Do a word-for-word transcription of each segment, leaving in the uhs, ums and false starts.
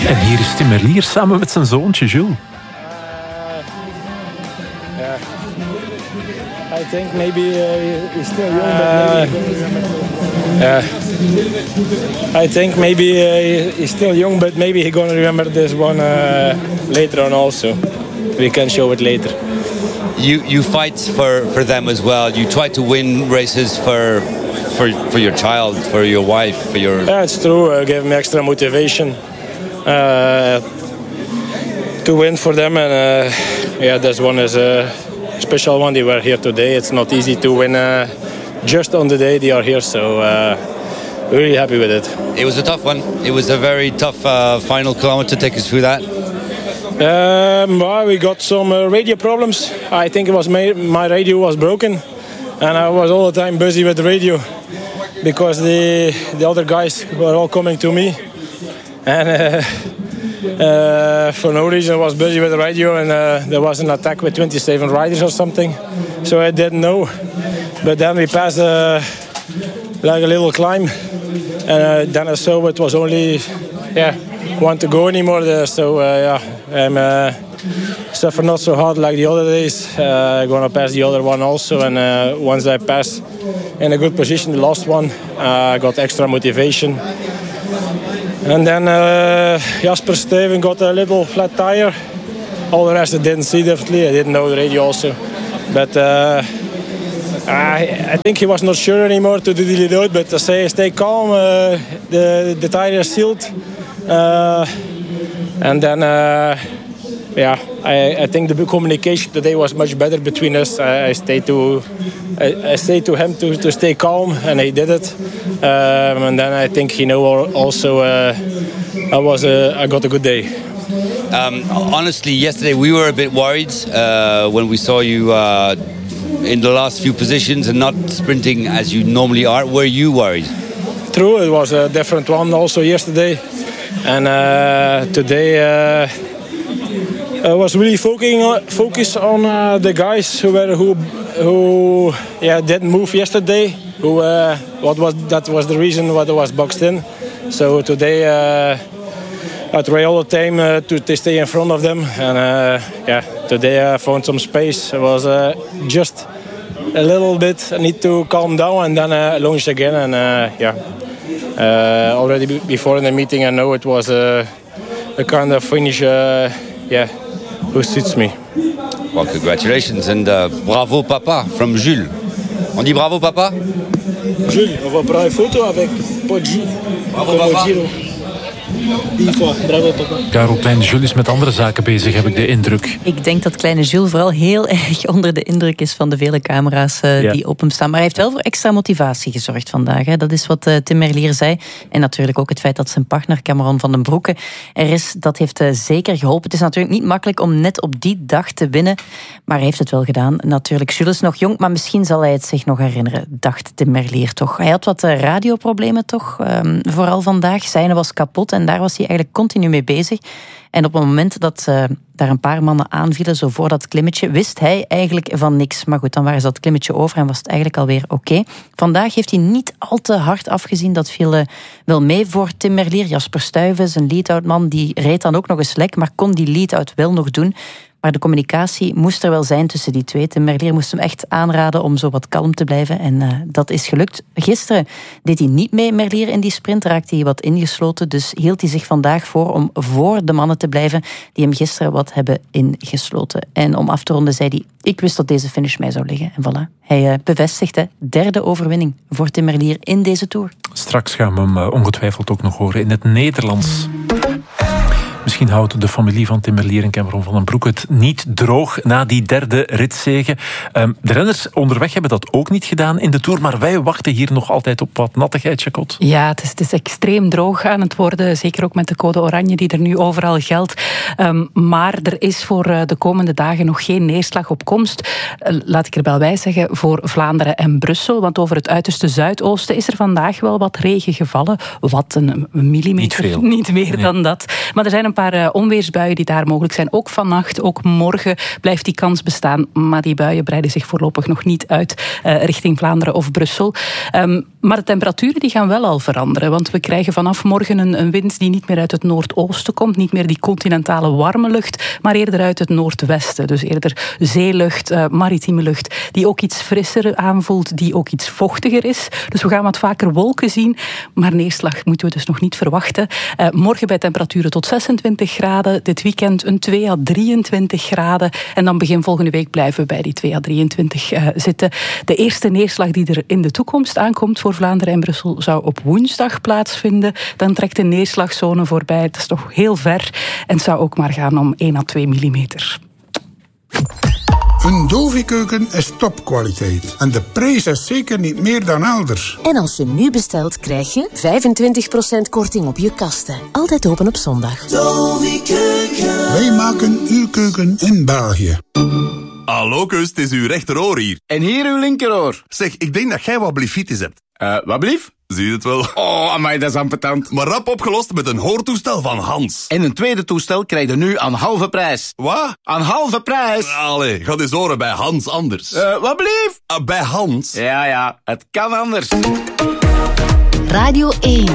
En hier is Tim Merlier samen met zijn zoontje Jules. Uh, yeah. I think maybe uh, he's still young, uh, but maybe yeah. I think maybe uh, he's still young, but maybe he's gonna remember this one uh, later on also. We can show it later. You you fight for, for them as well. You try to win races for for for your child, for your wife, for your. Yeah, it's true. Uh, give me extra motivation uh, to win for them, and uh, yeah, this one is a special one. They were here today. It's not easy to win uh, just on the day they are here, so uh, really happy with it. It was a tough one. It was a very tough uh, final kilometer. Take us through that. Um, well, we got some uh, radio problems. I think it was my, my radio was broken, and I was all the time busy with the radio because the the other guys were all coming to me, and uh, uh, for no reason I was busy with the radio, and uh, there was an attack with twenty-seven riders or something, so I didn't know. But then we passed uh, like a little climb, and uh, then I saw it was only yeah. want to go anymore there, so uh, yeah, I'm uh, suffer not so hard like the other days. Uh, I'm gonna pass the other one also, and uh, once I pass in a good position, the last one, uh, I got extra motivation. And then uh, Jasper Stuyven got a little flat tire. All the rest I didn't see definitely. I didn't know the radio also, but. Uh, I, I think he was not sure anymore to do the lead out, but I say stay calm. Uh, the the tire is sealed. Uh, and then, uh, yeah, I, I think the communication today was much better between us. I, I stayed to, I, I stayed to him to, to stay calm, and he did it. Um, and then I think he know also uh, I was a, I got a good day. Um, honestly, yesterday we were a bit worried uh, when we saw you uh, in the last few positions and not sprinting as you normally are. Were you worried? True, it was a different one also yesterday. And uh, today uh, I was really focusing on, focus on uh, the guys who were who who yeah didn't move yesterday. Who uh, what was that was the reason why it was boxed in. So today uh, I try all the time uh, to, to stay in front of them. And uh, yeah, today I found some space. It was uh, just a little bit. I need to calm down and then uh, launch again. And uh, yeah. Uh, already b- before in the meeting I know it was a, a kind of finish uh, yeah, who suits me. Well, congratulations and uh, bravo papa from Jules. On dit bravo papa? Jules, on va prendre une photo avec Poggi. Bravo papa. Bravo papa. Karel, kleine Jules is met andere zaken bezig, heb ik de indruk. Ik denk dat kleine Jules vooral heel erg onder de indruk is van de vele camera's uh, ja. die op hem staan. Maar hij heeft wel voor extra motivatie gezorgd vandaag. Hè. Dat is wat uh, Tim Merlier zei. En natuurlijk ook het feit dat zijn partner Cameron van den Broeke er is. Dat heeft uh, zeker geholpen. Het is natuurlijk niet makkelijk om net op die dag te winnen. Maar hij heeft het wel gedaan. Natuurlijk, Jules is nog jong, maar misschien zal hij het zich nog herinneren. Dacht Tim Merlier toch. Hij had wat uh, radioproblemen toch. Um, vooral vandaag. Zijne was kapot en daar was hij eigenlijk continu mee bezig. En op het moment dat uh, daar een paar mannen aanvielen, zo voor dat klimmetje, wist hij eigenlijk van niks. Maar goed, dan waren ze dat klimmetje over en was het eigenlijk alweer oké. Okay. Vandaag heeft hij niet al te hard afgezien. Dat viel uh, wel mee voor Tim Merlier. Jasper Stuyven, zijn lead-out-man, die reed dan ook nog eens lek, maar kon die lead-out wel nog doen. Maar de communicatie moest er wel zijn tussen die twee. Tim Merlier moest hem echt aanraden om zo wat kalm te blijven. En uh, dat is gelukt. Gisteren deed hij niet mee, Merlier, in die sprint. Raakte hij wat ingesloten. Dus hield hij zich vandaag voor om voor de mannen te blijven die hem gisteren wat hebben ingesloten. En om af te ronden zei hij, ik wist dat deze finish mij zou liggen. En voilà, hij uh, bevestigt, hè, derde overwinning voor Tim Merlier in deze Tour. Straks gaan we hem uh, ongetwijfeld ook nog horen in het Nederlands. Misschien houdt de familie van Tim Merlier en Cameron van den Broeke het niet droog na die derde ritzege. Um, de renners onderweg hebben dat ook niet gedaan in de Tour, maar wij wachten hier nog altijd op wat nattigheid, Jacot. Ja, het is, het is extreem droog aan het worden, zeker ook met de code oranje die er nu overal geldt. Um, maar er is voor de komende dagen nog geen neerslag op komst. Uh, laat ik er wel bij zeggen, voor Vlaanderen en Brussel, want over het uiterste zuidoosten is er vandaag wel wat regen gevallen. Wat, een millimeter, niet veel. Niet meer nee. dan dat. Maar er zijn een paar uh, onweersbuien die daar mogelijk zijn. Ook vannacht, ook morgen blijft die kans bestaan. Maar die buien breiden zich voorlopig nog niet uit uh, richting Vlaanderen of Brussel. Um, maar de temperaturen die gaan wel al veranderen. Want we krijgen vanaf morgen een, een wind die niet meer uit het noordoosten komt. Niet meer die continentale warme lucht, maar eerder uit het noordwesten. Dus eerder zeelucht, uh, maritieme lucht, die ook iets frisser aanvoelt, die ook iets vochtiger is. Dus we gaan wat vaker wolken zien, maar neerslag moeten we dus nog niet verwachten. Uh, morgen bij temperaturen tot zesentwintig graden, dit weekend een twee à drieëntwintig graden en dan begin volgende week blijven we bij die twee à drieëntwintig uh, zitten. De eerste neerslag die er in de toekomst aankomt voor Vlaanderen en Brussel zou op woensdag plaatsvinden. Dan trekt de neerslagzone voorbij. Het is toch heel ver en het zou ook maar gaan om één à twee millimeter. Een Dovi-keuken is topkwaliteit. En de prijs is zeker niet meer dan elders. En als je nu bestelt, krijg je vijfentwintig procent korting op je kasten. Altijd open op zondag. Dovi-keuken. Wij maken uw keuken in België. Hallo kus, het is uw rechteroor hier. En hier uw linkeroor. Zeg, ik denk dat jij wat blifitis hebt. Uh, wat blief? Zie je het wel? Oh, amai, dat is ambetant. Maar rap opgelost met een hoortoestel van Hans. En een tweede toestel krijg je nu aan halve prijs. Wat? Aan halve prijs. Allee, ga eens horen bij Hans anders. Uh, wat blief? Uh, bij Hans. Ja, ja, het kan anders. Radio één.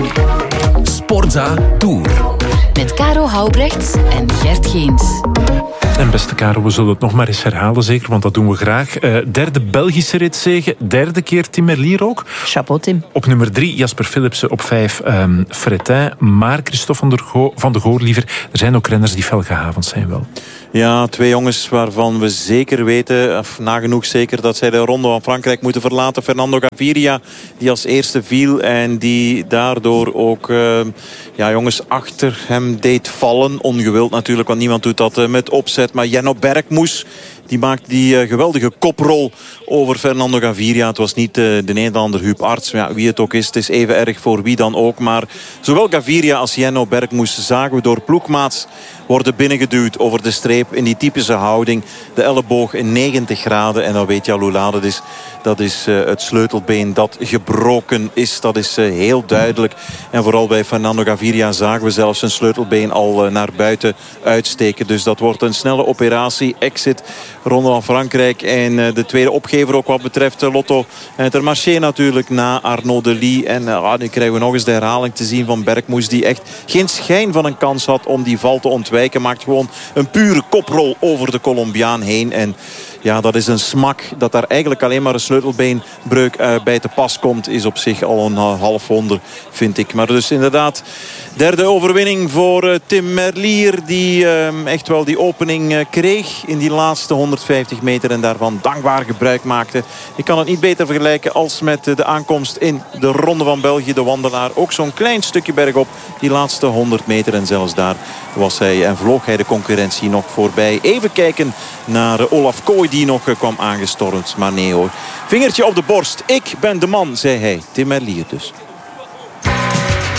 Sportza Tour. Met Caro Houbrechts en Gert Geens. En beste Caro, we zullen het nog maar eens herhalen, zeker, want dat doen we graag. Uh, derde Belgische ritzege, derde keer Tim Merlier ook. Chapeau, Tim. Op nummer drie Jasper Philipsen, op vijf um, Fretin. Maar Christophe van der, Go- van de Goor, liever, er zijn ook renners die fel gehavend zijn wel. Ja, twee jongens waarvan we zeker weten, of nagenoeg zeker, dat zij de Ronde van Frankrijk moeten verlaten. Fernando Gaviria, die als eerste viel en die daardoor ook uh, ja, jongens achter hem deed vallen. Ongewild natuurlijk, want niemand doet dat uh, met opzet. Maar Jenno Bergmoes, die maakt die uh, geweldige koprol over Fernando Gaviria. Het was niet uh, de Nederlander Huub Arts. Ja, wie het ook is, het is even erg voor wie dan ook. Maar zowel Gaviria als Jenno Bergmoes zagen we door ploegmaats worden binnengeduwd over de streep in die typische houding. De elleboog in negentig graden. En dan weet je al hoe laat het is. Dat is uh, het sleutelbeen dat gebroken is. Dat is uh, heel duidelijk. En vooral bij Fernando Gaviria zagen we zelfs zijn sleutelbeen al uh, naar buiten uitsteken. Dus dat wordt een snelle operatie. Exit Ronde van Frankrijk. En uh, de tweede opgever ook wat betreft uh, Lotto Intermarché natuurlijk na Arnaud Delis. En uh, nu krijgen we nog eens de herhaling te zien van Bergmoes, die echt geen schijn van een kans had om die val te ontwijken. Maakt gewoon een pure koprol over de Colombiaan heen. En ja, dat is een smak. Dat daar eigenlijk alleen maar een sleutelbeenbreuk uh, bij te pas komt, is op zich al een uh, half wonder, vind ik. Maar dus inderdaad, derde overwinning voor uh, Tim Merlier, die uh, echt wel die opening uh, kreeg in die laatste honderdvijftig meter en daarvan dankbaar gebruik maakte. Ik kan het niet beter vergelijken als met uh, de aankomst in de Ronde van België. De wandelaar ook zo'n klein stukje bergop, die laatste honderd meter. En zelfs daar was hij en vloog hij de concurrentie nog voorbij. Even kijken naar uh, Olaf Kooi, die nog uh, kwam aangestormd. Maar nee hoor, vingertje op de borst. Ik ben de man, zei hij. Tim Merlier dus.